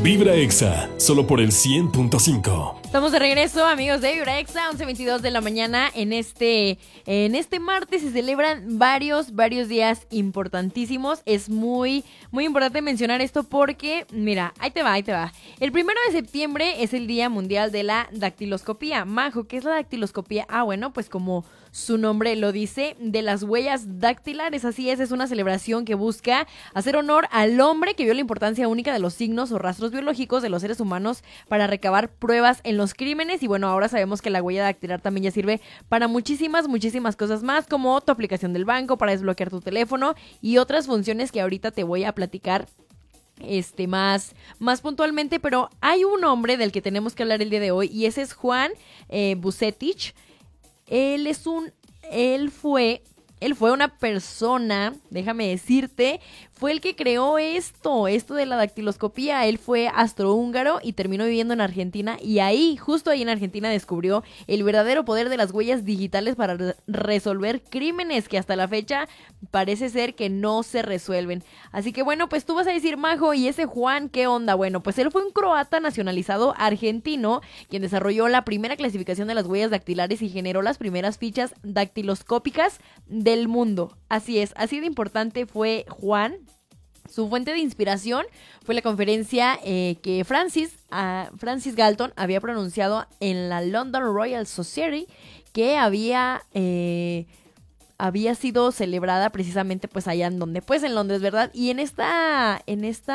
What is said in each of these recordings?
Vibra Exa, solo por el 100.5. Estamos de regreso, amigos de Vibra Exa, 11:22 de la mañana. En este martes se celebran varios días importantísimos. Es muy importante mencionar esto porque, mira, ahí te va. El 1 de septiembre es el Día Mundial de la Dactiloscopía. Majo, ¿qué es la dactiloscopía? Bueno, pues como su nombre lo dice, de las huellas dactilares. Así es una celebración que busca hacer honor al hombre que vio la importancia única de los signos o rastros biológicos de los seres humanos para recabar pruebas en los crímenes. Y bueno, ahora sabemos que la huella dactilar también ya sirve para muchísimas cosas más, como tu aplicación del banco, para desbloquear tu teléfono y otras funciones que ahorita te voy a platicar más puntualmente. Pero hay un hombre del que tenemos que hablar el día de hoy y ese es Juan Vucetich. Él fue una persona, déjame decirte, fue el que creó esto de la dactiloscopía. Él fue astrohúngaro y terminó viviendo en Argentina, y justo ahí en Argentina descubrió el verdadero poder de las huellas digitales para resolver crímenes que hasta la fecha parece ser que no se resuelven. Así que bueno, pues tú vas a decir, Majo, ¿y ese Juan qué onda? Bueno, pues él fue un croata nacionalizado argentino quien desarrolló la primera clasificación de las huellas dactilares y generó las primeras fichas dactiloscópicas del mundo. Así es, así de importante fue Juan. Su fuente de inspiración fue la conferencia que Francis Galton había pronunciado en la London Royal Society, que había sido celebrada precisamente pues allá en Londres, ¿verdad? Y en esta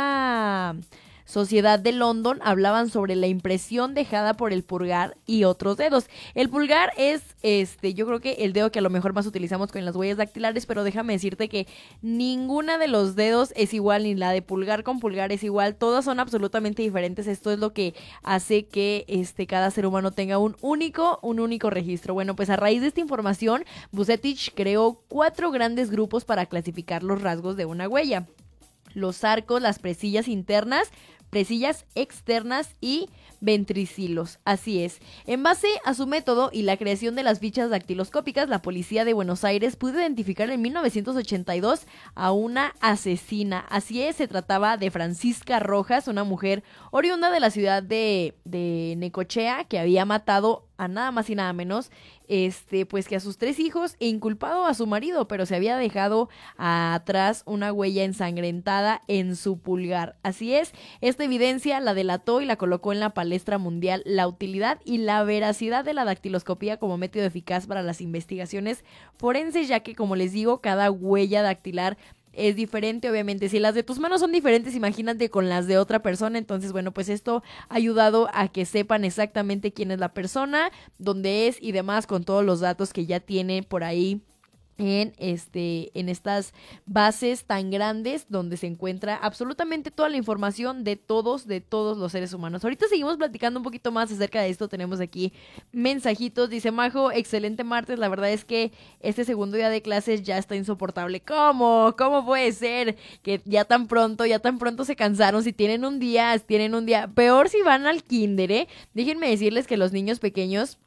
Sociedad de London hablaban sobre la impresión dejada por el pulgar y otros dedos. El pulgar es, yo creo que el dedo que a lo mejor más utilizamos con las huellas dactilares, pero déjame decirte que ninguna de los dedos es igual, ni la de pulgar con pulgar es igual, todas son absolutamente diferentes. Esto es lo que hace que cada ser humano tenga un único registro. Bueno, pues a raíz de esta información, Vucetich creó 4 grandes grupos para clasificar los rasgos de una huella: los arcos, las presillas internas, presillas externas y ventricilos. Así es. En base a su método y la creación de las fichas dactiloscópicas, la policía de Buenos Aires pudo identificar en 1982 a una asesina. Así es, se trataba de Francisca Rojas, una mujer oriunda de la ciudad de Necochea, que había matado a nada más y nada menos pues que a sus 3 hijos e inculpado a su marido, pero se había dejado atrás una huella ensangrentada en su pulgar. Así es, esta evidencia la delató y la colocó en la palestra mundial la utilidad y la veracidad de la dactiloscopía como método eficaz para las investigaciones forenses, ya que, como les digo, cada huella dactilar es diferente. Obviamente, si las de tus manos son diferentes, imagínate con las de otra persona. Entonces, bueno, pues esto ha ayudado a que sepan exactamente quién es la persona, dónde es y demás, con todos los datos que ya tiene por ahí en estas bases tan grandes donde se encuentra absolutamente toda la información de todos los seres humanos. Ahorita seguimos platicando un poquito más acerca de esto. Tenemos aquí mensajitos. Dice Majo, excelente martes, la verdad es que este segundo día de clases ya está insoportable. ¿Cómo puede ser que ya tan pronto se cansaron? Si tienen un día, peor si van al kinder, Déjenme decirles que los niños pequeños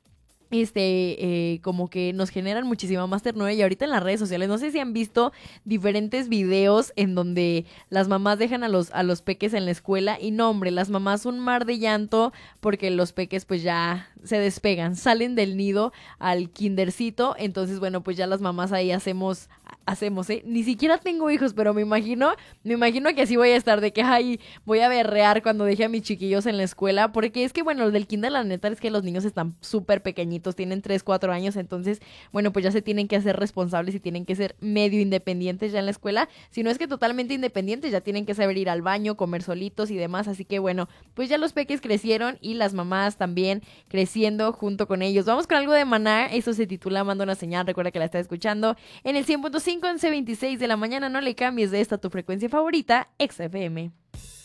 como que nos generan muchísima más ternura. Y ahorita en las redes sociales, no sé si han visto diferentes videos en donde las mamás dejan a los peques en la escuela y no, hombre, las mamás un mar de llanto porque los peques pues ya se despegan, salen del nido al kindercito. Entonces, bueno, pues ya las mamás ahí hacemos, ni siquiera tengo hijos, pero me imagino que así voy a estar, de que voy a berrear cuando deje a mis chiquillos en la escuela, porque es que, bueno, lo del kinder, la neta es que los niños están súper pequeñitos, tienen 3, 4 años, entonces, bueno, pues ya se tienen que hacer responsables y tienen que ser medio independientes ya en la escuela. Si no es que totalmente independientes, ya tienen que saber ir al baño, comer solitos y demás. Así que, bueno, pues ya los peques crecieron y las mamás también creciendo junto con ellos. Vamos con algo de Maná, eso se titula Manda una señal. Recuerda que la estás escuchando en el 100.5 en C26 de la mañana. No le cambies de esta tu frecuencia favorita, XFM.